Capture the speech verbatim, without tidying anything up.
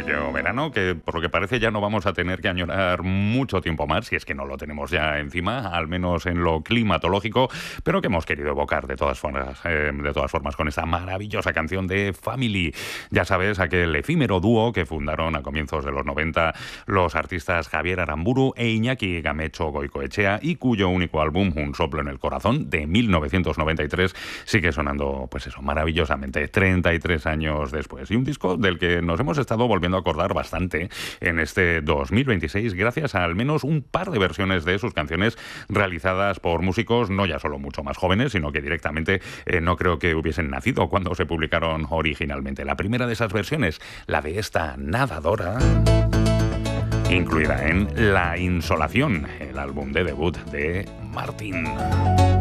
aquel verano, que por lo que parece ya no vamos a tener que añorar mucho tiempo más, si es que no lo tenemos ya encima, al menos en lo climatológico, pero que hemos querido evocar de todas formas, eh, de todas formas con esta maravillosa canción de Family. Ya sabes, aquel efímero dúo que fundaron a comienzos de los noventa los artistas Javier Aramburu e Iñaki Gamecho Goicoechea, y cuyo único álbum, Un soplo en el corazón, de mil novecientos noventa y tres, sigue sonando, pues eso, maravillosamente, treinta y tres años después. Y un disco del que nos hemos estado volviendo a acordar bastante en este dos mil veintiséis, gracias a al menos un par de versiones de sus canciones realizadas por músicos no ya solo mucho más jóvenes, sino que directamente eh, no creo que hubiesen nacido cuando se publicaron originalmente. La primera de esas versiones, la de esta nadadora, incluida en La Insolación, el álbum de debut de Martín.